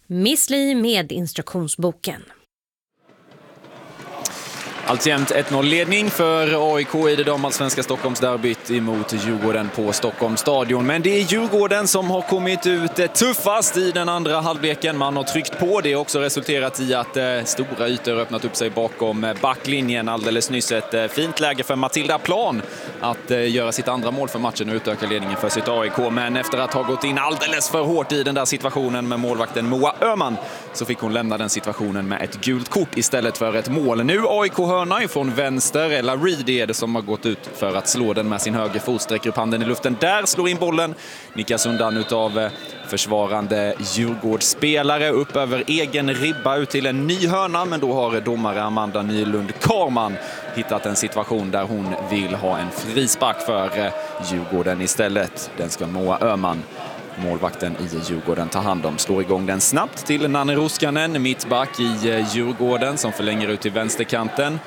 Miss Li med instruktionsboken. Alltjämt 1-0-ledning för AIK i det damallsvenska Stockholmsderbyt emot Djurgården på Stockholms stadion. Men det är Djurgården som har kommit ut tuffast i den andra halvleken. Man har tryckt på. Det har också resulterat i att stora ytor öppnat upp sig bakom backlinjen. Alldeles nyss ett fint läge för Matilda Plan att göra sitt andra mål för matchen och utöka ledningen för sitt AIK. Men efter att ha gått in alldeles för hårt i den där situationen med målvakten Moa Öhman så fick hon lämna den situationen med ett gult kort istället för ett mål. Nu AIK hörna ifrån vänster. Ella Reed är det som har gått ut för att slå den med sin höger fot. Sträcker upp handen i luften. Där slår in bollen. Nickas undan utav försvarande Djurgårdsspelare upp över egen ribba ut till en ny hörna. Men då har domare Amanda Nylund-Karman hittat en situation där hon vill ha en frispark för Djurgården istället. Den ska Moa Öhman, målvakten i Djurgården, ta hand om. Slår igång den snabbt till Nanne Ruskanen, mittback i Djurgården, som förlänger ut till vänsterkanten.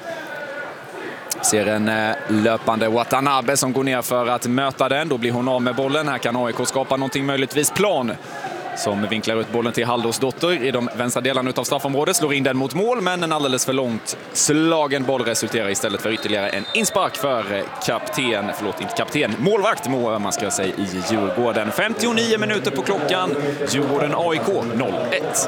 Ser en löpande Watanabe som går ner för att möta den. Då blir hon av med bollen. Här kan AIK skapa någonting, möjligtvis Plan, som vinklar ut bollen till Halldórsdottir i de vänstra delarna av straffområdet. Slår in den mot mål, men en alldeles för långt slagen boll resulterar istället för ytterligare en inspark för målvakt Moa Öhman ska jag säga i Djurgården. 59 minuter på klockan. Djurgården AIK 0-1.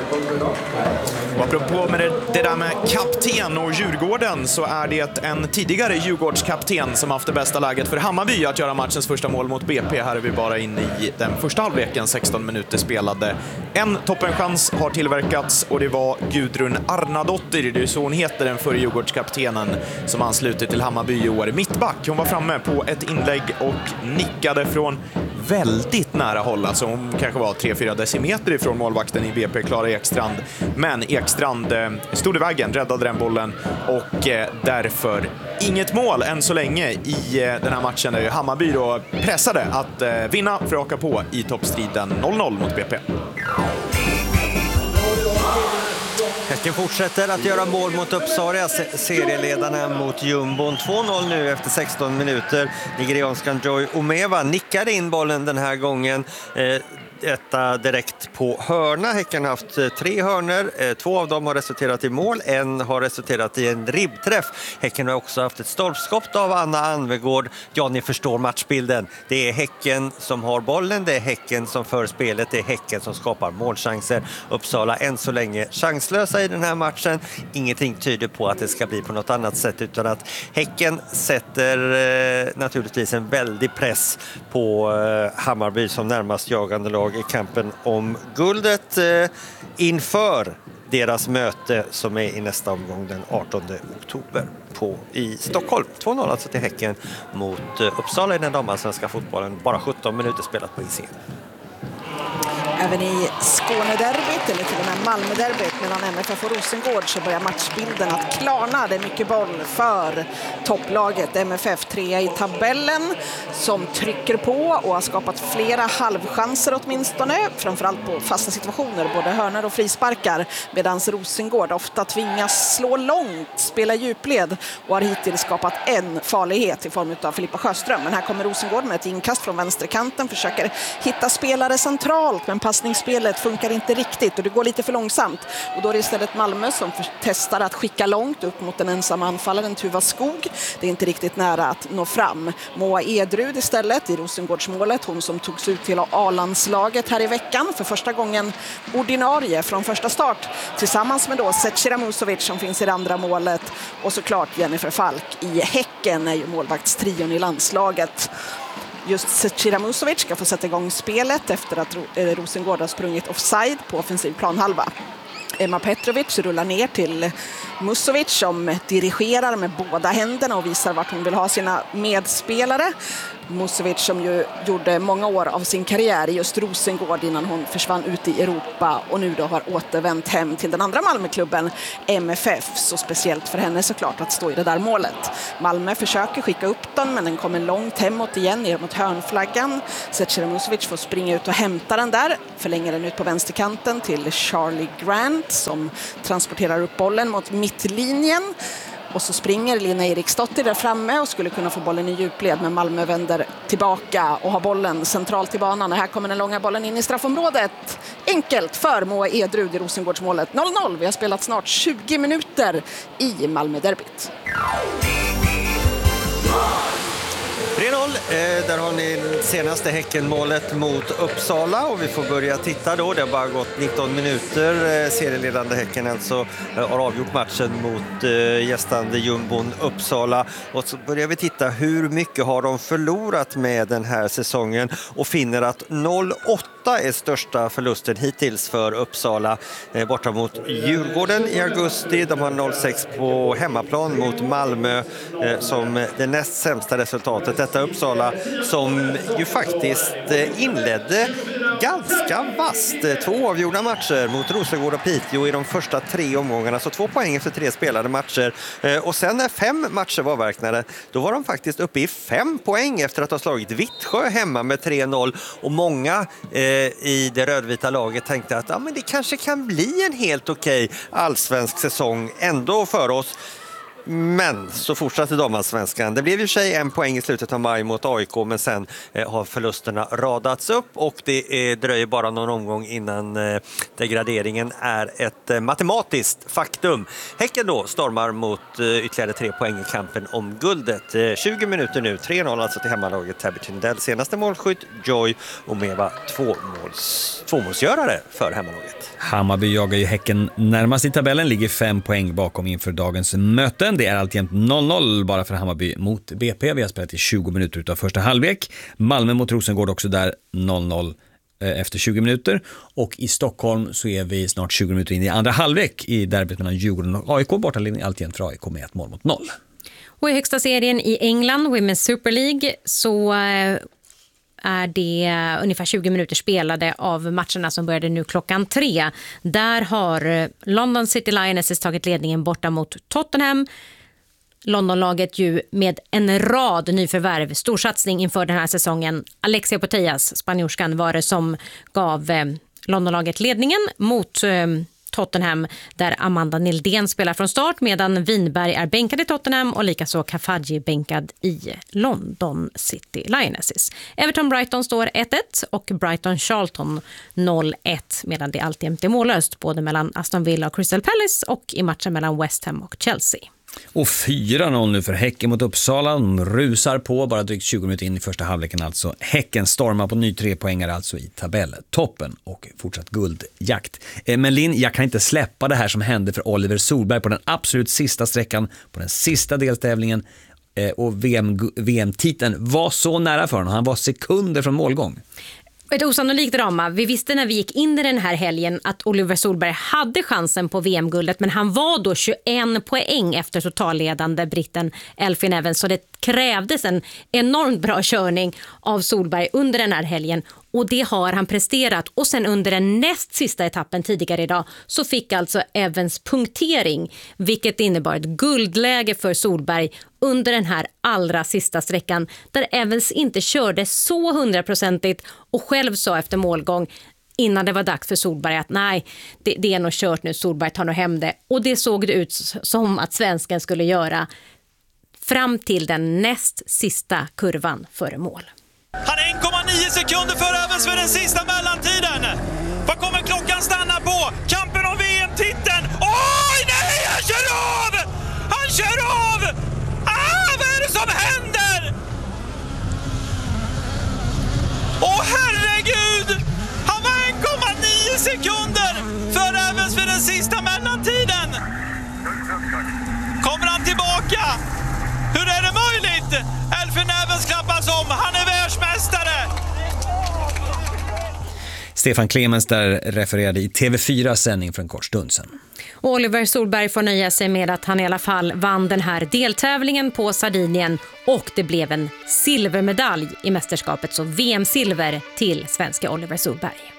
Och apropå med det där med kapten och Djurgården, så är det en tidigare Djurgårdskapten som haft det bästa läget för Hammarby att göra matchens första mål mot BP. Här är vi bara inne i den första halvleken, 16 minuter spelade. En toppenchans har tillverkats och det var Gudrun Arnadottir, det är så hon heter, den förre Djurgårdskaptenen som ansluter till Hammarby i år. Mittback, hon var framme på ett inlägg och nickade från väldigt nära håll. Alltså hon kanske var 3-4 decimeter ifrån målvakten i BP, Klara Ekstrand. Men Ekstrand stod i vägen, räddade den bollen och därför inget mål än så länge i den här matchen där Hammarby då pressade att vinna för att åka på i toppstriden. 0-0 mot BP. Häcken fortsätter att göra mål mot Uppsala, serieledarna mot Jumbon. 2-0 nu efter 16 minuter. Nigerianskan Joy Omeva nickade in bollen den här gången. Detta direkt på hörna. Häcken har haft 3 hörnor. 2 av dem har resulterat i mål. En har resulterat i en ribbträff. Häcken har också haft ett stolpskott av Anna Anvegård. Ja, ni förstår matchbilden. Det är Häcken som har bollen. Det är Häcken som för spelet. Det är Häcken som skapar målchanser. Uppsala än så länge chanslösa i den här matchen. Ingenting tyder på att det ska bli på något annat sätt, utan att Häcken sätter naturligtvis en väldig press på Hammarby som närmast jagande lag i kampen om guldet inför deras möte som är i nästa omgång den 18 oktober i Stockholm. 2-0 alltså till Häcken mot Uppsala i den damallsvenska fotbollen. Bara 17 minuter spelat på isen. Även i Skånederbyt, eller till och med Malmöderbyt mellan MFF och Rosengård, så börjar matchbilden att klarna. Det är mycket boll för topplaget MFF, 3 i tabellen, som trycker på och har skapat flera halvchanser åtminstone, framförallt på fasta situationer, både hörnor och frisparkar, medan Rosengård ofta tvingas slå långt, spela djupled och har hittills skapat en farlighet i form av Filippa Sjöström. Men här kommer Rosengård med ett inkast från vänsterkanten, försöker hitta spelare centralt, men passningsspelet funkar inte riktigt och det går lite för långsamt. Och då är det istället Malmö som testar att skicka långt upp mot den ensamma anfallaren Tuva Skog. Det är inte riktigt nära att nå fram. Moa Edrud istället i Rosengårdsmålet, hon som togs ut till A-landslaget här i veckan för första gången ordinarie från första start, tillsammans med då Zecira Musovic som finns i det andra målet, och såklart Jennifer Falk i Häcken är ju målvaktstrion i landslaget. Just Zecira Musovic ska få sätta igång spelet efter att Rosengård har sprungit offside på offensiv planhalva. Emma Petrovic rullar ner till Musovic som dirigerar med båda händerna och visar vart hon vill ha sina medspelare. Musovic som ju gjorde många år av sin karriär i just Rosengård innan hon försvann ut i Europa och nu då har återvänt hem till den andra Malmöklubben MFF. Så speciellt för henne såklart att stå i det där målet. Malmö försöker skicka upp den, men den kommer långt hemåt igen ner mot hörnflaggan. Zecira Musovic får springa ut och hämta den där, förlänger den ut på vänsterkanten till Charlie Grant som transporterar upp bollen mot mittlinjen. Och så springer Lina Eriksdotter där framme och skulle kunna få bollen i djupled, men Malmö vänder tillbaka och har bollen centralt i banan. Och här kommer den långa bollen in i straffområdet. Enkelt för Moa Edrud i Rosengårdsmålet. 0-0. Vi har spelat snart 20 minuter i Malmö-derbyt. 3-0, där har ni senaste Häckenmålet mot Uppsala och vi får börja titta då. Det har bara gått 19 minuter. Serieledande Häcken alltså har avgjort matchen mot gästande jumbon Uppsala. Och så börjar vi titta hur mycket har de förlorat med den här säsongen och finner att 0-8 är största förlusten hittills för Uppsala. Borta mot Djurgården i augusti. De har 0-6 på hemmaplan mot Malmö som det näst sämsta resultatet. Detta Uppsala som ju faktiskt inledde ganska vast. 2 avgjorda matcher mot Rosengård och Piteå i de första 3 omgångarna. Så 2 poäng efter 3 spelade matcher. Och sen när 5 matcher var avverkade, då var de faktiskt uppe i 5 poäng efter att ha slagit Vittsjö hemma med 3-0. Och många i det rödvita laget tänkte att men det kanske kan bli en helt okej allsvensk säsong ändå för oss. Men så fortsatte damallsvenskan. Det blev ju sig 1 poäng i slutet av maj mot AIK, men sen har förlusterna radats upp och det dröjer bara någon omgång innan degraderingen är ett matematiskt faktum. Häcken då stormar mot ytterligare 3 poäng i kampen om guldet. 20 minuter nu, 3-0 alltså till hemmalaget Täby Tindell. Senaste målskytt Joy Omeva, 2-målsgörare för hemmalaget. Hammarby jagar ju Häcken närmast i tabellen, ligger 5 poäng bakom inför dagens möten. Det är alltjämt 0-0 bara för Hammarby mot BP. Vi har spelat i 20 minuter utav första halvlek. Malmö mot Rosengård också där 0-0 efter 20 minuter. Och i Stockholm så är vi snart 20 minuter in i andra halvlek i derbyt mellan Djurgården och AIK. Bortalinjen alltjämt för AIK med 1-0. Och i högsta serien i England, Women's Super League, så är det ungefär 20 minuter spelade av matcherna som började nu klockan 3. Där har London City Lionesses tagit ledningen borta mot Tottenham. Londonlaget ju med en rad nyförvärv, stor satsning inför den här säsongen. Alexia Putellas, spanjorskan, var det som gav Londonlaget ledningen mot Tottenham, där Amanda Nildén spelar från start medan Winberg är bänkad i Tottenham och likaså Kafaji bänkad i London City Lionesses. Everton-Brighton står 1-1 och Brighton-Charlton 0-1 medan det alltid är mållöst både mellan Aston Villa och Crystal Palace och i matchen mellan West Ham och Chelsea. Och 4-0 nu för Häcken mot Uppsala. De rusar på bara drygt 20 minuter in i första halvleken alltså. Häcken stormar på ny 3-poängare alltså i tabelltoppen och fortsatt guldjakt. Men Linn, jag kan inte släppa det här som hände för Oliver Solberg på den absolut sista sträckan, på den sista deltävlingen. Och VM-titeln var så nära för honom. Han var sekunder från målgång. Ett osannolikt drama. Vi visste när vi gick in i den här helgen att Oliver Solberg hade chansen på VM-guldet, men han var då 21 poäng efter totalledande britten Elfyn Evans, så det krävdes en enormt bra körning av Solberg under den här helgen och det har han presterat. Och sen under den näst sista etappen tidigare idag så fick alltså Evans punktering, vilket innebar ett guldläge för Solberg under den här allra sista sträckan där Evans inte körde så 100% och själv sa efter målgång innan det var dags för Solberg att nej, det är nog kört nu, Solberg tar nog hem det. Och det såg det ut som att svensken skulle göra fram till den näst sista kurvan före mål. Han är 1,9 sekunder för Evans för den sista mellantiden. Vad kommer klockan stanna på? Kampen om VM-titeln. Oj, nej, han kör av! Han kör av! Vad är det som händer? Åh, herregud! Han var 1,9 sekunder för Evans för den sista mellantiden. Kommer han tillbaka? Hur är det möjligt? Elfyn Evans klappas om. Han är världsmästare. Stefan Clemens där refererade i TV4 sändning för en kort stund sedan. Och Oliver Solberg får nöja sig med att han i alla fall vann den här deltävlingen på Sardinien och det blev en silvermedalj i mästerskapet, så VM-silver till svenska Oliver Solberg.